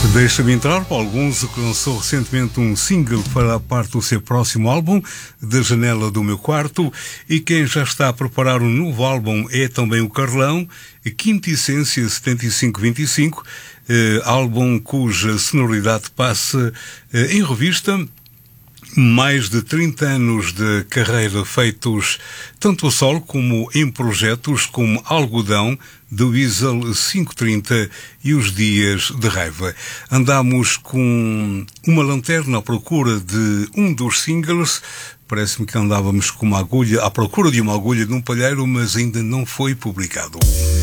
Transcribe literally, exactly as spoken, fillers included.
Deixa-me entrar. Paulo Gonzo que lançou recentemente um single para a parte do seu próximo álbum, Da Janela do Meu Quarto, e quem já está a preparar um novo álbum é também o Carlão, Quinta Essência setenta e cinco vinte e cinco, eh, álbum cuja sonoridade passa eh, em revista mais de trinta anos de carreira feitos tanto a solo como em projetos como Algodão, The Weasel quinhentos e trinta e Os Dias de Raiva. Andamos com uma lanterna à procura de um dos singles. Parece-me que andávamos com uma agulha, à procura de uma agulha num palheiro, mas ainda não foi publicado.